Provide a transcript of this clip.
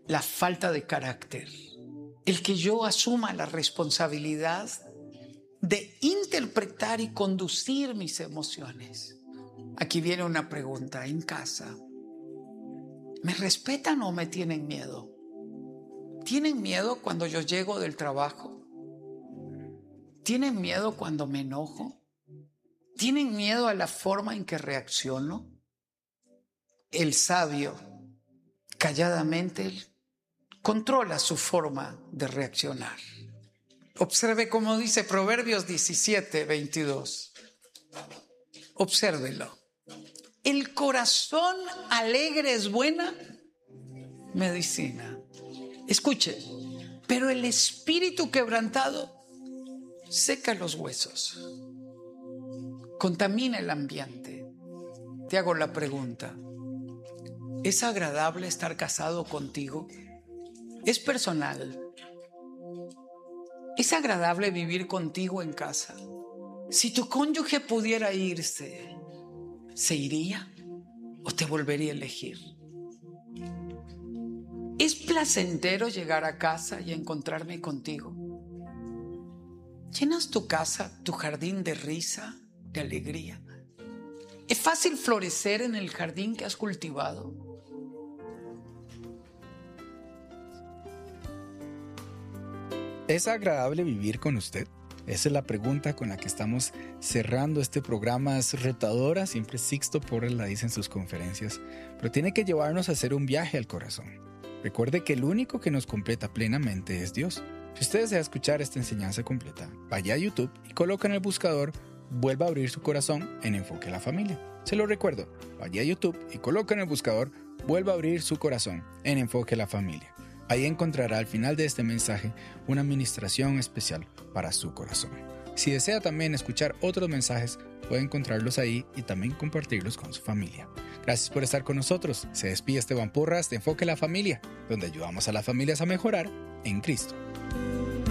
la falta de carácter. El que yo asuma la responsabilidad de interpretar y conducir mis emociones. Aquí viene una pregunta en casa. ¿Me respetan o me tienen miedo? ¿Tienen miedo cuando yo llego del trabajo? ¿Tienen miedo cuando me enojo? ¿Tienen miedo a la forma en que reacciono? El sabio, calladamente, controla su forma de reaccionar. Observe cómo dice Proverbios 17:22. Obsérvelo. El corazón alegre es buena medicina. Escuche, pero el espíritu quebrantado seca los huesos, contamina el ambiente. Te hago la pregunta: ¿es agradable estar casado contigo? ¿Es personal? ¿Es agradable vivir contigo en casa? Si tu cónyuge pudiera irse, ¿se iría o te volvería a elegir? ¿Es placentero llegar a casa y encontrarme contigo? ¿Llenas tu casa, tu jardín de risa, de alegría? ¿Es fácil florecer en el jardín que has cultivado? ¿Es agradable vivir con usted? Esa es la pregunta con la que estamos cerrando este programa. Es retadora, siempre Sixto Porras la dice en sus conferencias, pero tiene que llevarnos a hacer un viaje al corazón. Recuerde que el único que nos completa plenamente es Dios. Si usted desea escuchar esta enseñanza completa, vaya a YouTube y coloca en el buscador "Vuelva a abrir su corazón" en Enfoque a la Familia. Se lo recuerdo, vaya a YouTube y coloca en el buscador "Vuelva a abrir su corazón" en Enfoque a la Familia. Ahí encontrará al final de este mensaje una administración especial para su corazón. Si desea también escuchar otros mensajes, puede encontrarlos ahí y también compartirlos con su familia. Gracias por estar con nosotros. Se despide Esteban Porras de Enfoque a la Familia, donde ayudamos a las familias a mejorar en Cristo.